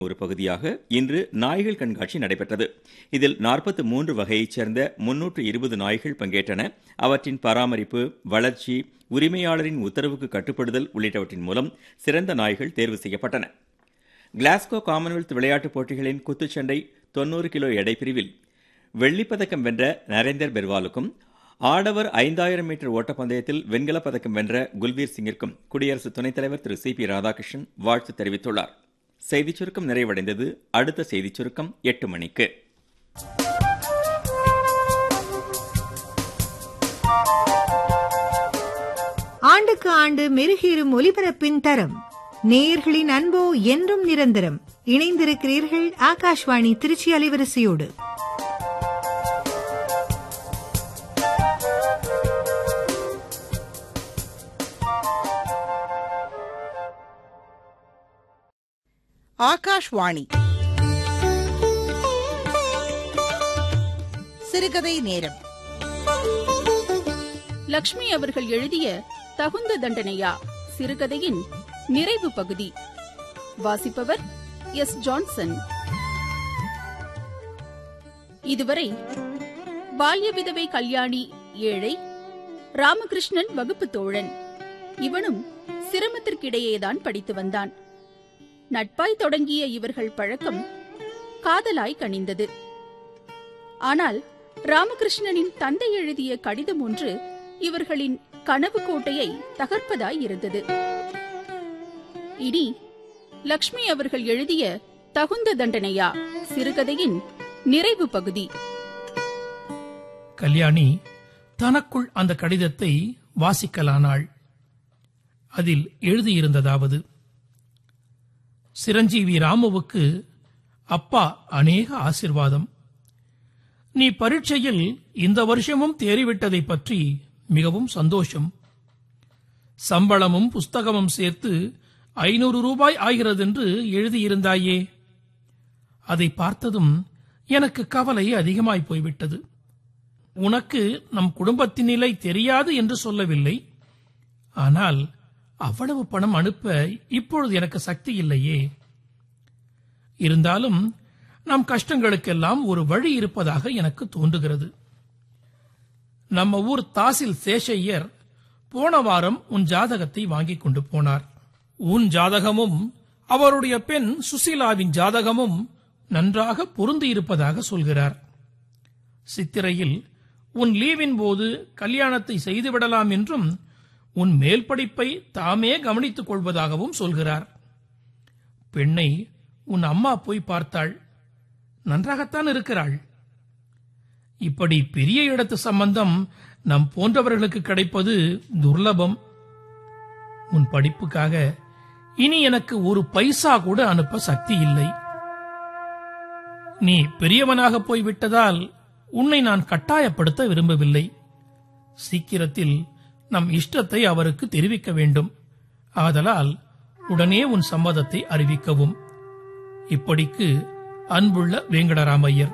ஒரு பகுதியாக இன்று நாய்கள் கண்காட்சி நடைபெற்றது. இதில் 43 வகையைச் சேர்ந்த 320 நாய்கள் பங்கேற்றன. அவற்றின் பராமரிப்பு, வளர்ச்சி, உரிமையாளரின் உத்தரவுக்கு கட்டுப்படுதல் உள்ளிட்டவற்றின் மூலம் சிறந்த நாய்கள் தேர்வு செய்யப்பட்டன. கிளாஸ்கோ காமன்வெல்த் விளையாட்டுப் போட்டிகளின் குத்துச்சண்டை 90 கிலோ எடை பிரிவில் வெள்ளிப்பதக்கம் வென்ற நரேந்தர் பெர்வாலுக்கும், ஆடவர் 5000 மீட்டர் ஓட்டப்பந்தயத்தில் வெண்கலப் பதக்கம் வென்ற குல்பீர் சிங்கிற்கும் குடியரசு துணைத் தலைவர் திரு CP ராதாகிருஷ்ணன் வாழ்த்து தெரிவித்துள்ளார். செய்திச் சுருக்கம் நிறைவடைந்தது. அடுத்த செய்திச் சுருக்கம் 8 மணிக்கு. ஆண்டுக்கு ஆண்டு மெருகேறும் ஒலிபரப்பின் தரம். நேயர்களின் அன்போ என்றும் நிரந்தரம். இணைந்திருக்கிறீர்கள் ஆகாஷ்வாணி திருச்சி அலைவரிசையோடு. ஆகாஷ்வாணி சிறுகதை நேரம். லக்ஷ்மி அவர்கள் எழுதிய தகுந்த தண்டனையா சிறுகதையின் நிறைவு பகுதி. வாசிப்பவர் எஸ். ஜான்சன். இதுவரை பால்ய விதவை கல்யாணி ஏழை, ராமகிருஷ்ணன் வகுப்பு தோழன். இவனும் சிரமத்திற்கிடையேதான் படித்து வந்தான். நட்பாய் தொடங்கிய இவர்கள் பழக்கம் காதலாய் கனிந்தது. ஆனால் ராமகிருஷ்ணனின் தந்தை எழுதிய கடிதம் ஒன்று இவர்களின் கனவு கோட்டையை தகர்ப்பதாய் இருந்தது. இனி லக்ஷ்மி அவர்கள் எழுதிய தகுந்த தண்டனையா சிறுகதையின் நிறைவு பகுதி. கல்யாணி தனக்குள் அந்த கடிதத்தை வாசிக்கலானாள். அதில் எழுதியிருந்ததாவது: சிரஞ்சீவி ராமுவுக்கு அப்பா அநேக ஆசிர்வாதம். நீ பரீட்சையில் இந்த வருஷமும் தேறிவிட்டதை பற்றி மிகவும் சந்தோஷம். சம்பளமும் புஸ்தகமும் சேர்த்து 500 ரூபாய் ஆகிறதென்று எழுதியிருந்தாயே. அதை பார்த்ததும் எனக்கு கவலை அதிகமாய் போய்விட்டது. உனக்கு நம் குடும்பத்தின் நிலை தெரியாது என்று சொல்லவில்லை. ஆனால் அவ்வளவு பணம் அனுப்ப இப்பொழுது எனக்கு சக்தி இல்லையே. இருந்தாலும் நம் கஷ்டங்களுக்கெல்லாம் ஒரு வழி இருப்பதாக எனக்கு தோன்றுகிறது. நம்ம ஊர் தாசில் சேஷையர் போன வாரம் உன் ஜாதகத்தை வாங்கிக் கொண்டு போனார். உன் ஜாதகமும் அவருடைய பெண் சுசீலாவின் ஜாதகமும் நன்றாக பொருந்தியிருப்பதாக சொல்கிறார். சித்திரையில் உன் லீவின் போது கல்யாணத்தை செய்துவிடலாம் என்றும் உன் மேல் படிப்பை தாமே கவனித்துக் கொள்வதாகவும் சொல்கிறார். பெண்ணை உன் அம்மா போய் பார்த்தாள். நன்றாகத்தான் இருக்கிறாள். இப்படி பெரிய இடத்து சம்பந்தம் நம் போன்றவர்களுக்கு கிடைப்பது துர்லபம். உன் படிப்புக்காக இனி எனக்கு ஒரு பைசா கூட அனுப்ப சக்தி இல்லை. நீ பெரியவனாக போய்விட்டதால் உன்னை நான் கட்டாயப்படுத்த விரும்பவில்லை. சீக்கிரத்தில் நம் இஷ்டத்தை அவருக்கு தெரிவிக்க வேண்டும். ஆதலால் உடனே உன் சம்மதத்தை அறிவிக்கவும். இப்படிக்கு அன்புள்ள வேங்கடராமையர்.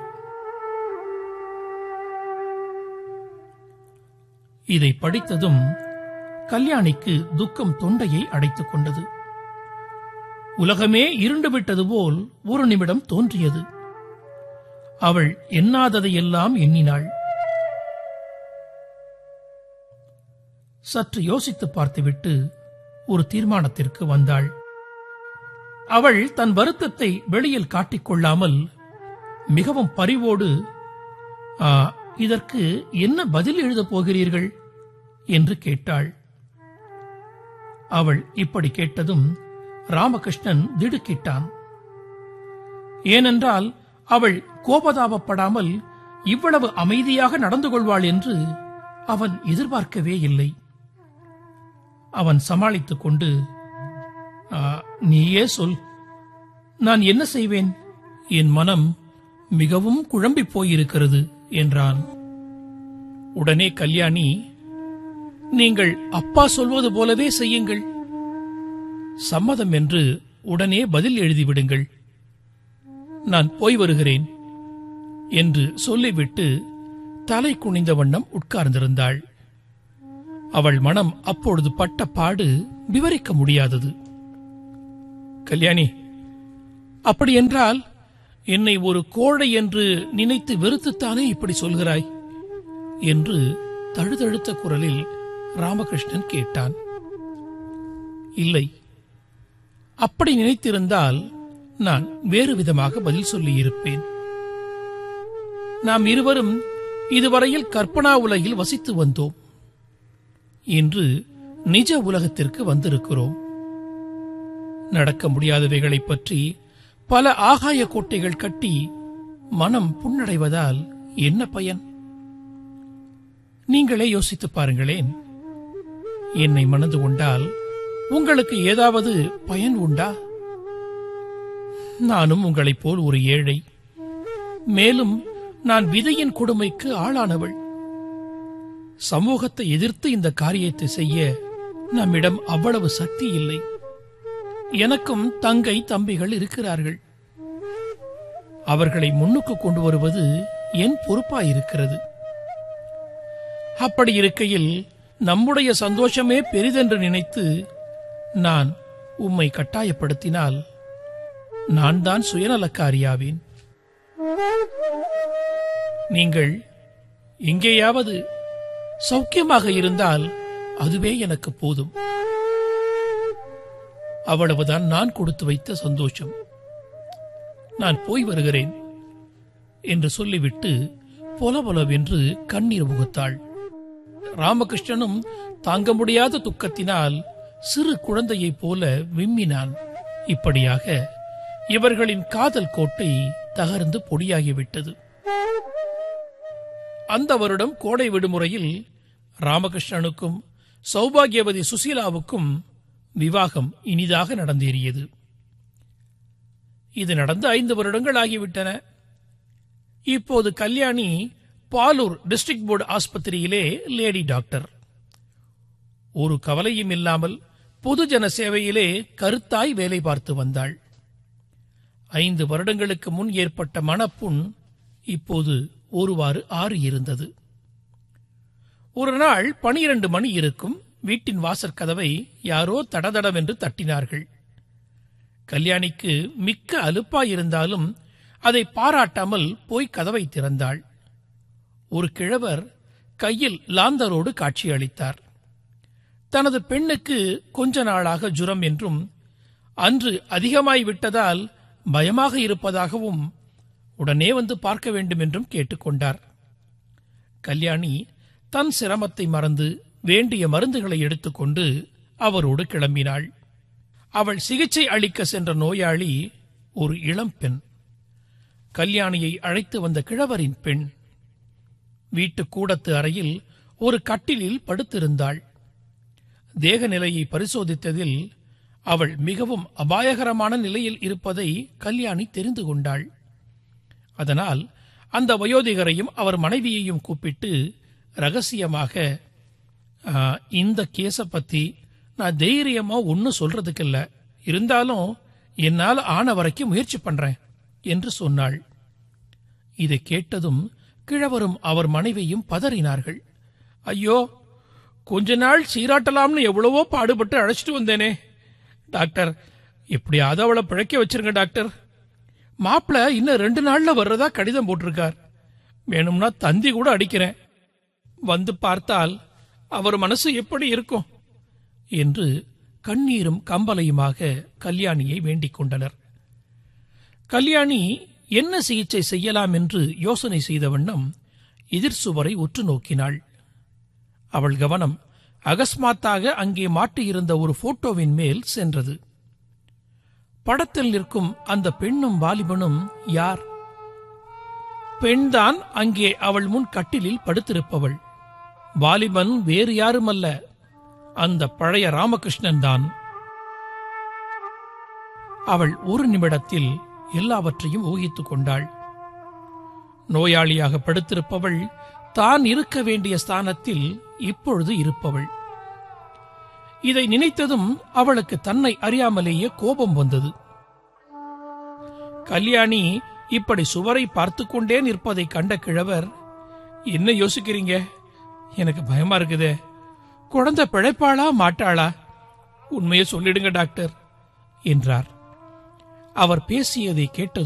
இதை படித்ததும் கல்யாணிக்கு துக்கம் தொண்டையை அடைத்துக் கொண்டது. உலகமே இருண்டுவிட்டது போல் ஒரு நிமிடம் தோன்றியது. அவள் எண்ணாததையெல்லாம் எண்ணினாள். சற்று யோசித்து பார்த்துவிட்டு ஒரு தீர்மானத்திற்கு வந்தாள். அவள் தன் வருத்தத்தை வெளியில் காட்டிக்கொள்ளாமல் மிகவும் பரிவோடு, இதற்கு என்ன பதில் எழுதப் போகிறீர்கள் என்று கேட்டாள். அவள் இப்படி கேட்டதும் ராமகிருஷ்ணன் திடுக்கிட்டான். ஏனென்றால் அவள் கோபதாபப்படாமல் இவ்வளவு அமைதியாக நடந்து கொள்வாள் என்று அவன் எதிர்பார்க்கவே இல்லை. அவன் சமாளித்துக் கொண்டு, நீயே சொல், நான் என்ன செய்வேன்? என் மனம் மிகவும் குழம்பிப் போயிருக்கிறது என்றான். உடனே கல்யாணி, நீங்கள் அப்பா சொல்வது போலவே செய்யுங்கள். சம்மதம் என்று உடனே பதில் எழுதிவிடுங்கள். நான் போய் வருகிறேன் என்று சொல்லிவிட்டு தலை குனிந்த வண்ணம் உட்கார்ந்திருந்தாள். அவள் மனம் அப்பொழுது பட்ட பாடு விவரிக்க முடியாதது. கல்யாணி, அப்படியென்றால் என்னை ஒரு கோழை என்று நினைத்து வெறுத்துத்தானே இப்படி சொல்கிறாய் என்று தழுதழுத்த குரலில் ராமகிருஷ்ணன் கேட்டான். இல்லை, அப்படி நினைத்திருந்தால் நான் வேறு விதமாக பதில் சொல்லியிருப்பேன். நாம் இருவரும் இதுவரையில் கற்பனா உலகில் வசித்து வந்தோம். இன்று நிஜ உலகத்திற்கு வந்திருக்கிறோம். நடக்க முடியாதவைகளைப் பற்றி பல ஆகாய கோட்டைகள் கட்டி மனம் புண்ணடைவதால் என்ன பயன்? நீங்களே யோசித்துப் பாருங்களேன். என்னை மணந்து கொண்டால் உங்களுக்கு ஏதாவது பயன் உண்டா? நானும் உங்களைப் போல் ஒரு ஏழை. மேலும் நான் விதையின் கொடுமைக்கு ஆளானவள். சமூகத்தை எதிர்த்து இந்த காரியத்தை செய்ய நம்மிடம் அவ்வளவு சக்தி இல்லை. எனக்கும் தங்கை தம்பிகள் இருக்கிறார்கள். அவர்களை முன்னுக்கு கொண்டு வருவது என் பொறுப்பாயிருக்கிறது. அப்படி இருக்கையில் நம்முடைய சந்தோஷமே பெரிதென்று நினைத்து நான் உம்மை கட்டாயப்படுத்தினால் நான் தான் சுயநலக்காரியாவேன். நீங்கள் எங்கேயாவது சௌக்கியமாக இருந்தால் அதுவே எனக்கு போதும். அவ்வளவுதான் நான் கொடுத்து வைத்த சந்தோஷம். நான் போய் வருகிறேன் என்று சொல்லிவிட்டு பொலபொலவென்று கண்ணீர் புகுத்தாள். ராமகிருஷ்ணனும் தாங்க முடியாத துக்கத்தினால் சிறு குழந்தையைப் போல விம்மினான். இப்படியாக இவர்களின் காதல் கோட்டை தகர்ந்து பொடியாகிவிட்டது. அந்த வருடம் கோடை விடுமுறையில் ராமகிருஷ்ணனுக்கும் சௌபாகியவதி சுசீலாவுக்கும் விவாகம் இனிதாக நடந்தேறியது. இது நடந்து 5 வருடங்கள் ஆகிவிட்டன. இப்போது Kalyani Palur district board ஆஸ்பத்திரியிலே lady doctor. ஒரு கவலையும் இல்லாமல் பொதுஜன சேவையிலே கருத்தாய் வேலை பார்த்து வந்தாள். 5 வருடங்களுக்கு முன் ஏற்பட்ட மனப்புண் இப்போது ஒருவாறு ஆறியிருந்தது. ஒரு நாள் 12 மணி இருக்கும். வீட்டின் வாசற்கதவை யாரோ தடதடவென்று தட்டினார்கள். கல்யாணிக்கு மிக்க அலுப்பாயிருந்தாலும் அதை பாராட்டாமல் போய் கதவை திறந்தாள். ஒரு கிழவர் கையில் லாந்தரோடு காட்சியளித்தார். தனது பெண்ணுக்கு கொஞ்ச நாளாக ஜுரம் என்றும் அன்று அதிகமாய்விட்டதால் பயமாக இருப்பதாகவும் உடனே வந்து பார்க்க வேண்டும் என்றும் கேட்டுக்கொண்டார். கல்யாணி தன் சிரமத்தை மறந்து வேண்டிய மருந்துகளை எடுத்துக்கொண்டு அவரோடு கிளம்பினாள். அவள் சிகிச்சை அளிக்க சென்ற நோயாளி ஒரு இளம் பெண். கல்யாணியை அழைத்து வந்த கிழவரின் பெண். வீட்டு கூடத்து அறையில் ஒரு கட்டிலில் படுத்திருந்தாள். தேக நிலையை பரிசோதித்ததில் அவள் மிகவும் அபாயகரமான நிலையில் இருப்பதை கல்யாணி தெரிந்து கொண்டாள். அதனால் அந்த வயோதிகரையும் அவர் மனைவியையும் கூப்பிட்டு ரகசியமாக, இந்த கேஸை பத்தி நான் தைரியமா ஒன்னும் சொல்றதுக்கு இல்ல, இருந்தாலும் என்னால் ஆன வரைக்கும் முயற்சி பண்றேன் என்று சொன்னாள். இதை கேட்டதும் கிழவரும் அவர் மனைவியும் பதறினார்கள். ஐயோ, கொஞ்ச நாள் சீராட்டலாம்னு எவ்வளவோ பாடுபட்டு அழைச்சிட்டு வந்தேனே டாக்டர், எப்படியாவது அவளை பிழைக்க வச்சிருங்க டாக்டர். மாப்பிள்ள இன்னும் 2 நாள்ல வர்றதா கடிதம் போட்டிருக்கார். வேணும்னா தந்தி கூட அடிக்கிறேன். வந்து பார்த்தால் அவர் மனசு எப்படி இருக்கும் என்று கண்ணீரும் கம்பலையுமாக கல்யாணியை வேண்டிக் கொண்டனர். கல்யாணி என்ன சிகிச்சை செய்யலாம் என்று யோசனை செய்த வண்ணம் எதிர் சுவரை உற்று நோக்கினாள். அவள் கவனம் அகஸ்மாத்தாக அங்கே மாட்டியிருந்த ஒரு போட்டோவின் மேல் சென்றது. படத்தில் நிற்கும் அந்த பெண்ணும் வாலிபனும் யார்? பெண்தான் அங்கே அவள் முன் கட்டிலில் படுத்திருப்பவள். வாலிபன் வேறு யாருமல்ல, அந்த பழைய ராமகிருஷ்ணன் தான். அவள் ஒரு நிமிடத்தில் எல்லாவற்றையும் ஊகித்துக் கொண்டாள். நோயாளியாக படுத்திருப்பவள் தான் இருக்க வேண்டிய ஸ்தானத்தில் இப்பொழுது இருப்பவள். இதை நினைத்ததும் அவளுக்கு தன்னை அறியாமலேயே கோபம் வந்தது. கல்யாணி இப்படி சுவரை பார்த்து கொண்டே நிற்பதை கண்ட கிழவர், என்ன யோசிக்கிறீங்க? எனக்கு பயமா இருக்குதே. குழந்தை பிழைப்பாளா மாட்டாளா? உண்மையை சொல்லிடுங்க டாக்டர் என்றார். அவர் பேசியதை கேட்டது